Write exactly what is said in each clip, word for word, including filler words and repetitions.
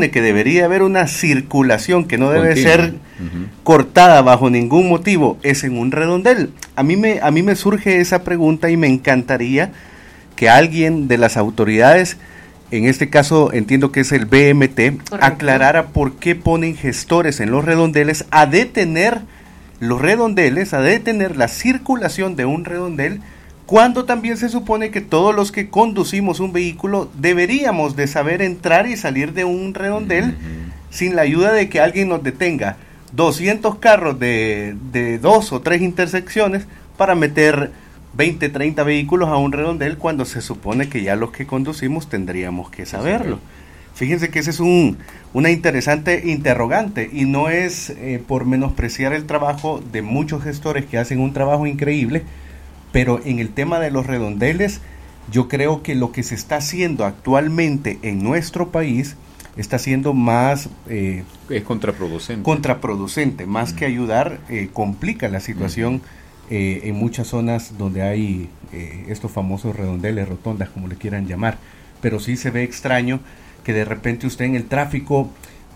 supone que debería haber una circulación que no debe Continua. ser uh-huh. cortada bajo ningún motivo, es en un redondel. A mí me, a mí me surge esa pregunta y me encantaría que alguien de las autoridades, en este caso entiendo que es el B M T, Correcto. aclarara por qué ponen gestores en los redondeles a detener los redondeles, a detener la circulación de un redondel, cuando también se supone que todos los que conducimos un vehículo deberíamos de saber entrar y salir de un redondel uh-huh. sin la ayuda de que alguien nos detenga doscientos carros de, de dos o tres intersecciones para meter veinte, treinta vehículos a un redondel, cuando se supone que ya los que conducimos tendríamos que saberlo. Fíjense que ese es un, una interesante interrogante, y no es eh, por menospreciar el trabajo de muchos gestores que hacen un trabajo increíble, pero en el tema de los redondeles, yo creo que lo que se está haciendo actualmente en nuestro país está siendo más... Eh, es contraproducente. Contraproducente, más mm. que ayudar, eh, complica la situación mm. Eh, en muchas zonas donde hay eh, estos famosos redondeles, rotondas, como le quieran llamar. Pero sí se ve extraño que de repente usted en el tráfico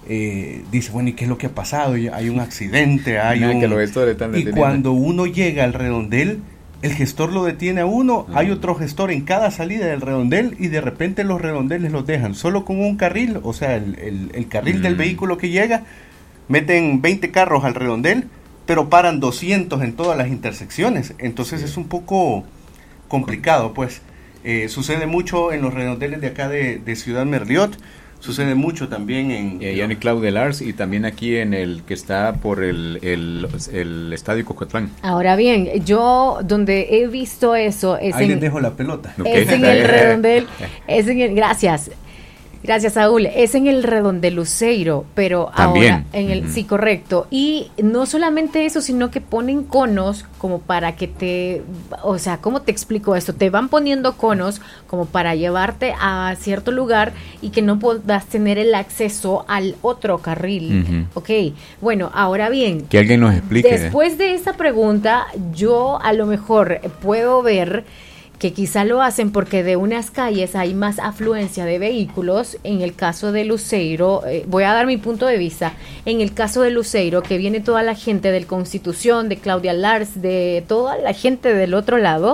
eh, dice, bueno, ¿y qué es lo que ha pasado? Hay un accidente, hay un... Que los gestores están y cuando uno llega al redondel, el gestor lo detiene a uno, uh-huh. hay otro gestor en cada salida del redondel, y de repente los redondeles los dejan solo con un carril, o sea, el, el, el carril uh-huh. del vehículo que llega, meten veinte carros al redondel, pero paran doscientos en todas las intersecciones. Entonces sí. es un poco complicado, pues. Eh, sucede mucho en los redondeles de acá de, de Ciudad Merliot, sucede mucho también en... Eh, en el Clau de Lars, y también aquí en el que está por el, el, el Estadio Cocotlán. Ahora bien, yo donde he visto eso es Ahí en... les dejo la pelota. Es okay. en el redondel, es en el... Gracias. Gracias, Saúl. Es en el redondel Luceiro, pero También. ahora en el uh-huh. sí, correcto. Y no solamente eso, sino que ponen conos como para que te, o sea, ¿cómo te explico esto? Te van poniendo conos como para llevarte a cierto lugar y que no puedas tener el acceso al otro carril. Uh-huh. Ok, bueno, ahora bien. Que alguien nos explique. Después de esa pregunta, yo a lo mejor puedo ver que quizá lo hacen porque de unas calles hay más afluencia de vehículos. En el caso de Luceiro, eh, voy a dar mi punto de vista, en el caso de Luceiro, que viene toda la gente del Constitución, de Claudia Lars, de toda la gente del otro lado,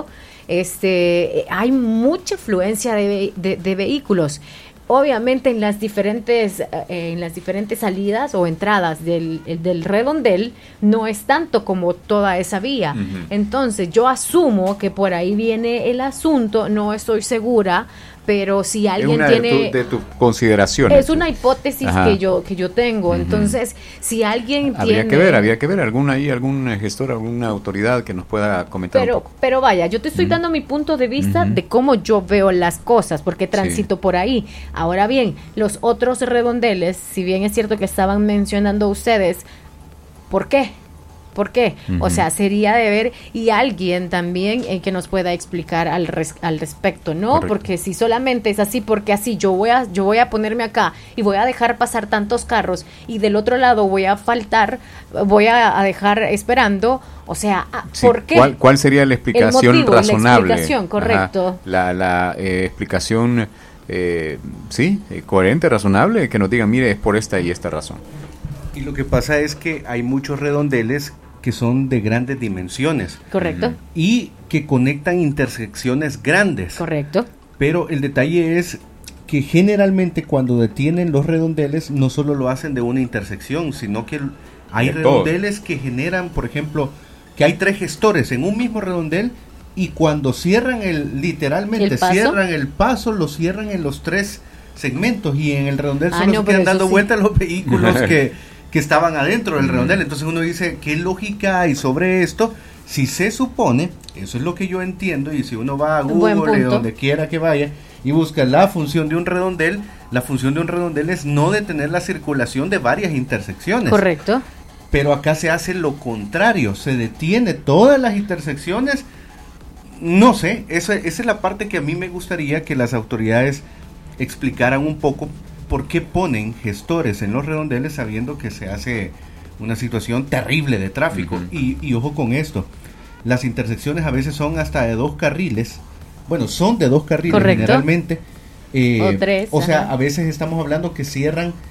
este, hay mucha afluencia de, de, de vehículos. Obviamente en las diferentes eh, en las diferentes salidas o entradas del, del redondel no es tanto como toda esa vía. Uh-huh. Entonces yo asumo que por ahí viene el asunto, no estoy segura, pero si alguien es una tiene de, tu, de tus consideraciones, es una hipótesis Ajá. que yo que yo tengo. Uh-huh. Entonces si alguien habría tiene que ver habría que ver algún ahí algún gestor, alguna autoridad que nos pueda comentar pero, un poco. Pero vaya, yo te estoy uh-huh. dando mi punto de vista uh-huh. de cómo yo veo las cosas, porque transito sí. por ahí. Ahora bien, los otros redondeles, si bien es cierto que estaban mencionando ustedes, ¿por qué? ¿Por qué? Uh-huh. O sea, sería de ver, y alguien también eh, que nos pueda explicar al res, al respecto, ¿no? Correcto. Porque si solamente es así, porque así yo voy a yo voy a ponerme acá y voy a dejar pasar tantos carros y del otro lado voy a faltar, voy a, a dejar esperando, o sea, sí, ¿por qué? ¿Cuál, cuál sería la explicación El motivo, razonable? La explicación, correcto. Ajá, la la eh, explicación, eh, sí, eh, coherente, razonable, que nos digan, mire, es por esta y esta razón. Y lo que pasa es que hay muchos redondeles que son de grandes dimensiones. Correcto. Y que conectan intersecciones grandes. Correcto. Pero el detalle es que generalmente cuando detienen los redondeles no solo lo hacen de una intersección, sino que hay redondeles que generan, por ejemplo, que hay tres gestores en un mismo redondel, y cuando cierran el, literalmente ¿El cierran el paso, lo cierran en los tres segmentos, y en el redondel ah, solo no, se quedan dando sí. vueltas los vehículos que, que estaban adentro del redondel. Entonces uno dice, ¿qué lógica hay sobre esto? Si se supone, eso es lo que yo entiendo, y si uno va a Google, donde quiera que vaya, y busca la función de un redondel, la función de un redondel es no detener la circulación de varias intersecciones. Correcto. Pero acá se hace lo contrario, se detiene todas las intersecciones. No sé, esa, esa es la parte que a mí me gustaría que las autoridades explicaran un poco, por qué ponen gestores en los redondeles sabiendo que se hace una situación terrible de tráfico. Uh-huh. y, y ojo con esto, las intersecciones a veces son hasta de dos carriles, bueno, son de dos carriles. Correcto. Generalmente, eh, o tres, o sea, ajá. a veces estamos hablando que cierran